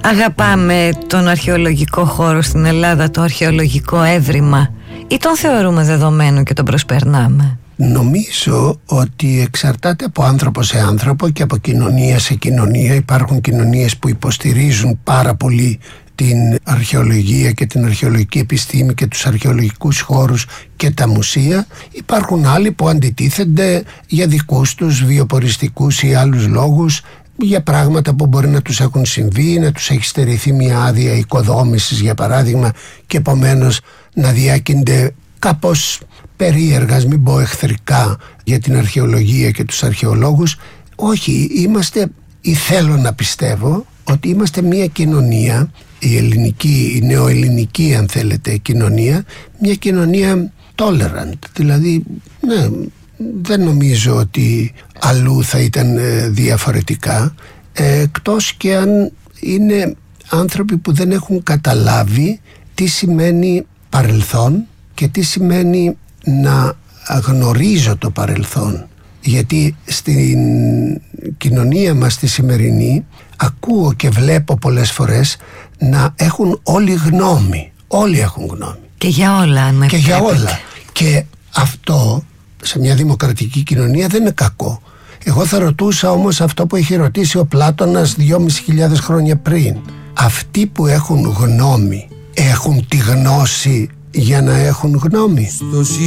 Αγαπάμε τον αρχαιολογικό χώρο στην Ελλάδα, το αρχαιολογικό έβριμα, ή τον θεωρούμε δεδομένο και τον προσπερνάμε? Νομίζω ότι εξαρτάται από άνθρωπο σε άνθρωπο και από κοινωνία σε κοινωνία. Υπάρχουν κοινωνίες που υποστηρίζουν πάρα πολύ την αρχαιολογία και την αρχαιολογική επιστήμη και τους αρχαιολογικούς χώρους και τα μουσεία. Υπάρχουν άλλοι που αντιτίθενται για δικούς τους βιοποριστικούς ή άλλους λόγους, για πράγματα που μπορεί να τους έχουν συμβεί, να τους έχει στερηθεί μια άδεια οικοδόμησης για παράδειγμα, και επομένως να διάκυνται κάπως περίεργα, μην πω εχθρικά, για την αρχαιολογία και τους αρχαιολόγους. Όχι, είμαστε, ή θέλω να πιστεύω ότι είμαστε μια κοινωνία, η ελληνική, η νεοελληνική αν θέλετε κοινωνία, μια κοινωνία tolerant, δηλαδή ναι, δεν νομίζω ότι αλλού θα ήταν διαφορετικά, εκτός και αν είναι άνθρωποι που δεν έχουν καταλάβει τι σημαίνει παρελθόν και τι σημαίνει να γνωρίζω το παρελθόν. Γιατί στην κοινωνία μας τη σημερινή ακούω και βλέπω πολλές φορές να έχουν όλοι γνώμη. Όλοι έχουν γνώμη. Και για όλα, αν με και για όλα. Και αυτό σε μια δημοκρατική κοινωνία δεν είναι κακό. Εγώ θα ρωτούσα όμως αυτό που έχει ρωτήσει ο Πλάτωνας 2.500 χρόνια πριν. Αυτοί που έχουν γνώμη έχουν τη γνώση για να έχουν γνώμη?